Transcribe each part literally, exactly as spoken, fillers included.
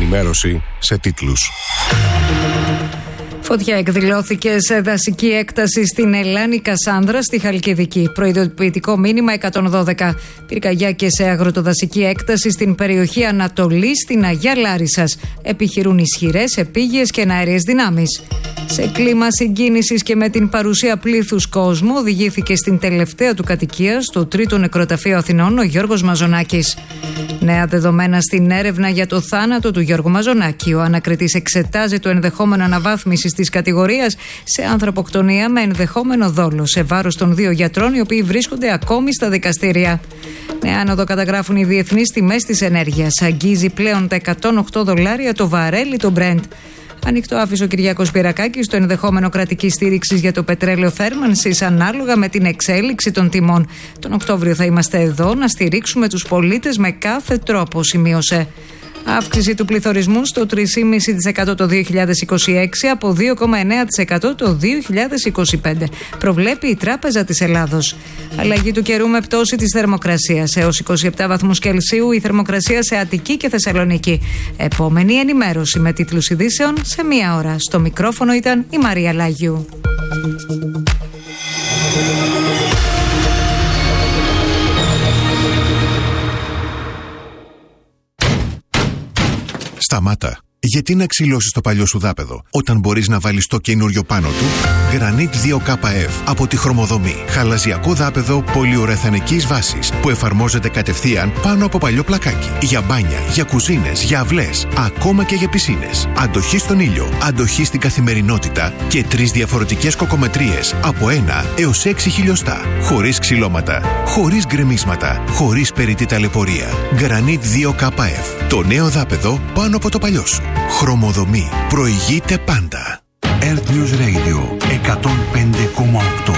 ενημέρωση σε τίτλους. Φωτιά εκδηλώθηκε σε δασική έκταση στην Ελλάνη Κασάνδρα στη Χαλκιδική. Προειδοποιητικό μήνυμα εκατόν δώδεκα. Πυρκαγιά και σε αγροτοδασική έκταση στην περιοχή Ανατολή στην Αγιά Λάρισσας. Επιχειρούν ισχυρές επίγειες και εναέριες δυνάμεις. Σε κλίμα συγκίνησης και με την παρουσία πλήθους κόσμου, οδηγήθηκε στην τελευταία του κατοικία, στο τρίτο νεκροταφείο Αθηνών, ο Γιώργος Μαζονάκης. Νέα δεδομένα στην έρευνα για το θάνατο του Γιώργου Μαζονάκη. Ο ανακριτής εξετάζει το ενδεχόμενο αναβάθμισης της κατηγορίας σε ανθρωποκτονία με ενδεχόμενο δόλο σε βάρος των δύο γιατρών, οι οποίοι βρίσκονται ακόμη στα δικαστήρια. Νέα άνοδο καταγράφουν οι διεθνείς τιμές της ενέργειας. Αγγίζει πλέον τα εκατόν οκτώ δολάρια το βαρέλι το Brent. Ανοιχτό άφησε ο Κυριάκος Πυρακάκης το ενδεχόμενο κρατικής στήριξης για το πετρέλαιο θέρμανσης ανάλογα με την εξέλιξη των τιμών. Τον Οκτώβριο θα είμαστε εδώ να στηρίξουμε τους πολίτες με κάθε τρόπο, σημείωσε. Αύξηση του πληθωρισμού στο τρία κόμμα πέντε τοις εκατό το δύο χιλιάδες είκοσι έξι από δύο κόμμα εννέα τοις εκατό το δύο χιλιάδες είκοσι πέντε. Προβλέπει η Τράπεζα της Ελλάδος. Αλλαγή του καιρού με πτώση της θερμοκρασίας. Έως είκοσι επτά βαθμούς Κελσίου η θερμοκρασία σε Αττική και Θεσσαλονίκη. Επόμενη ενημέρωση με τίτλους ειδήσεων σε μία ώρα. Στο μικρόφωνο ήταν η Μαρία Λάγιου. Σταμάτα. Γιατί να ξυλώσεις το παλιό σου δάπεδο όταν μπορείς να βάλεις το καινούριο πάνω του? Granit δύο K F από τη Χρωμοδομή. Χαλαζιακό δάπεδο πολυουρεθανικής βάσης που εφαρμόζεται κατευθείαν πάνω από παλιό πλακάκι. Για μπάνια, για κουζίνες, για αυλές, ακόμα και για πισίνες. Αντοχή στον ήλιο, αντοχή στην καθημερινότητα και τρεις διαφορετικές κοκομετρίες από ένα έως έξι χιλιοστά. Χωρίς ξυλώματα, χωρίς γκρεμίσματα, χωρίς περιττή ταλαιπωρία. Granit δύο K F. Το νέο δάπεδο πάνω από το παλιό σου. Χρωμοδομή. Προηγείται πάντα. Earth News Radio εκατόν πέντε κόμμα οκτώ.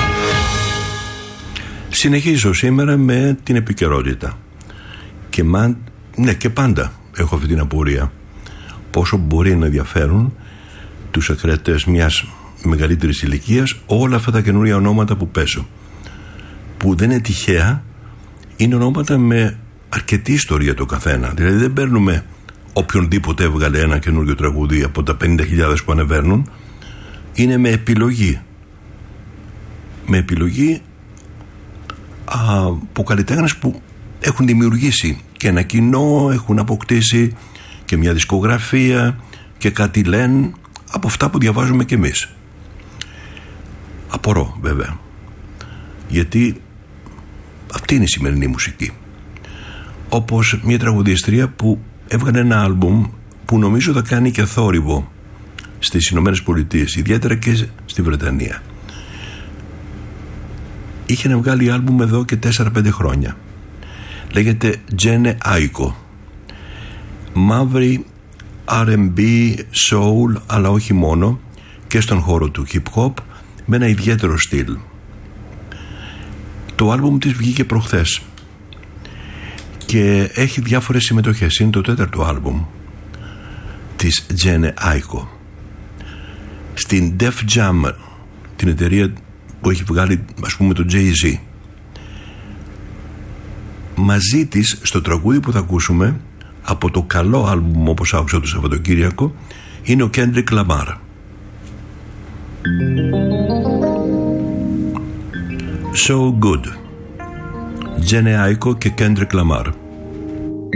Συνεχίζω σήμερα με την επικαιρότητα. Και, μα, ναι, και πάντα έχω αυτή την απορία. Πόσο μπορεί να ενδιαφέρουν τους ακροατές μιας μεγαλύτερης ηλικίας όλα αυτά τα καινούργια ονόματα που πέσω. Που δεν είναι τυχαία, είναι ονόματα με αρκετή ιστορία το καθένα. Δηλαδή δεν παίρνουμε οποιονδήποτε έβγαλε ένα καινούριο τραγούδι από τα πενήντα χιλιάδες που ανεβαίνουν. Είναι με επιλογή. Με επιλογή από καλλιτέχνες που έχουν δημιουργήσει και ένα κοινό, έχουν αποκτήσει και μια δισκογραφία και κάτι λένε από αυτά που διαβάζουμε κι εμείς. Απορώ βέβαια, γιατί αυτή είναι η σημερινή μουσική. Όπως μια τραγουδίστρια που έβγαλε ένα άλμπουμ που νομίζω θα κάνει και θόρυβο στις Ηνωμένες Πολιτείες, ιδιαίτερα και στη Βρετανία. Είχε να βγάλει άλμπουμ εδώ και τέσσερα πέντε χρόνια. Λέγεται Jene Aiko. Μαύρη αρ εντ μπι, soul, αλλά όχι μόνο, και στον χώρο του hip hop, με ένα ιδιαίτερο στυλ. Το άλμπουμ της βγήκε προχθές και έχει διάφορες συμμετοχές. Είναι το τέταρτο άλμπουμ της Jene Aiko. Στην Def Jam, την εταιρεία που έχει βγάλει, ας πούμε, το Jay-Z, μαζί της στο τραγούδι που θα ακούσουμε από το καλό άλμπουμ, όπως άκουσα το Σαββατοκύριακο, είναι ο Kendrick Lamar. So Good. Jene Aiko και Kendrick Lamar.